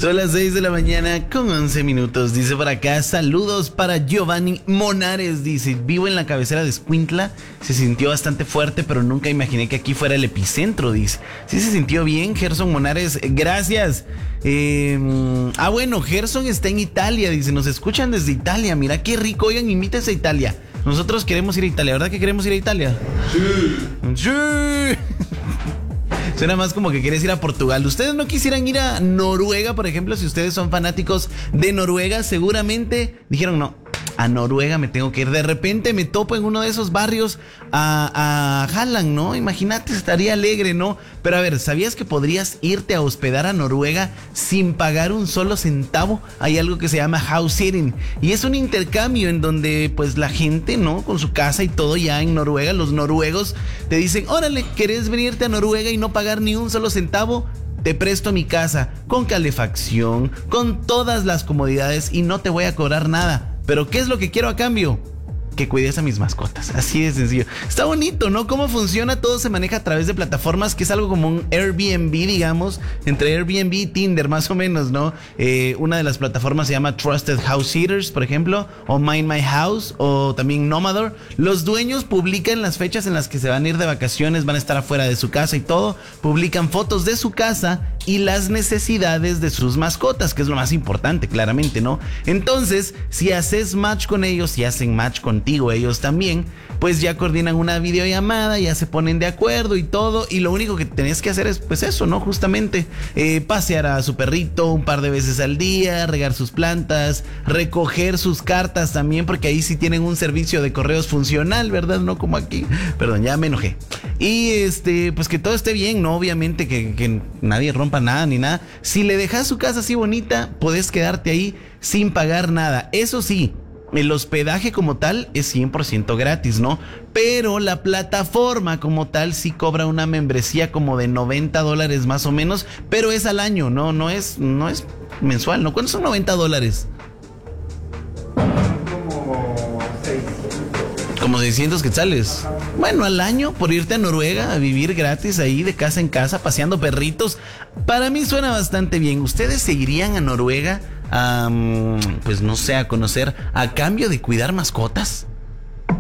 Son las 6 de la mañana con 11 minutos. Dice por acá, saludos para Giovanni Monares. Dice, vivo en la cabecera de Escuintla. Se sintió bastante fuerte, pero nunca imaginé que aquí fuera el epicentro, dice. Sí se sintió bien, Gerson Monares. Gracias. Bueno, Gerson está en Italia. Dice, nos escuchan desde Italia. Mira qué rico. Oigan, invítense a Italia. Nosotros queremos ir a Italia. ¿Verdad que queremos ir a Italia? Sí. Suena más como que quieres ir a Portugal. ¿Ustedes no quisieran ir a Noruega, por ejemplo? Si ustedes son fanáticos de Noruega, seguramente dijeron, no, a Noruega me tengo que ir. De repente me topo en uno de esos barrios a Halland, ¿no? Imagínate, estaría alegre, ¿no? Pero a ver, ¿sabías que podrías irte a hospedar a Noruega sin pagar un solo centavo? Hay algo que se llama house sitting y es un intercambio en donde pues la gente, ¿no? Con su casa y todo ya en Noruega, los noruegos te dicen, órale, ¿querés venirte a Noruega y no pagar ni un solo centavo? Te presto mi casa con calefacción, con todas las comodidades y no te voy a cobrar nada. Pero ¿qué es lo que quiero a cambio? Que cuides a mis mascotas, así de sencillo. Está bonito, ¿no? Cómo funciona, todo se maneja a través de plataformas que es algo como un Airbnb, digamos, entre Airbnb y Tinder, más o menos, ¿no? Una de las plataformas se llama Trusted House Sitters, por ejemplo, o Mind My House, o también Nomador. Los dueños publican las fechas en las que se van a ir de vacaciones, van a estar afuera de su casa y todo, publican fotos de su casa y las necesidades de sus mascotas, que es lo más importante, claramente, ¿no? Entonces, si haces match con ellos, si hacen match contigo ellos también, pues ya coordinan una videollamada, ya se ponen de acuerdo y todo, y lo único que tenés que hacer es pues eso, ¿no? Justamente pasear a su perrito un par de veces al día, regar sus plantas, recoger sus cartas también, porque ahí sí tienen un servicio de correos funcional, ¿verdad? No como aquí. Perdón, ya me enojé. Y pues que todo esté bien, ¿no? Obviamente que nadie rompa nada ni nada. Si le dejas su casa así bonita, podés quedarte ahí sin pagar nada. Eso sí, el hospedaje como tal es 100% gratis, ¿no? Pero la plataforma como tal sí cobra una membresía como de $90 más o menos, pero es al año, ¿no? No es mensual, ¿no? ¿Cuántos son $90? Como 600 quetzales. Bueno, al año por irte a Noruega a vivir gratis ahí de casa en casa, paseando perritos. Para mí suena bastante bien. ¿Ustedes seguirían a Noruega? Pues no sé, a conocer a cambio de cuidar mascotas.